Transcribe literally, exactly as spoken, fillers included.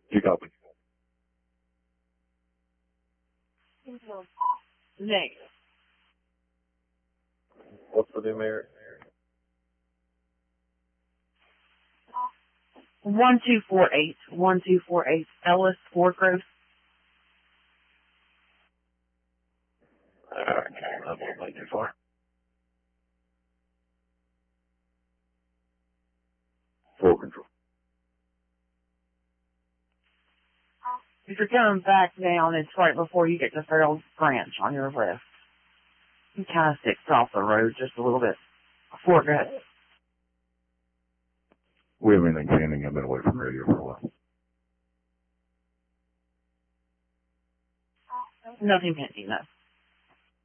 You copy. Negative. What's the numeric? One two four eight. One two four eight. Ellis Ford Grove. Alright, that won't make too far. Full control. If you're coming back down, it's right before you get to Farrell's Branch on your left. You kind of sticks off the road just a little bit before it gets. We have anything pending. I've been away from radio for a while. Nothing pending, no.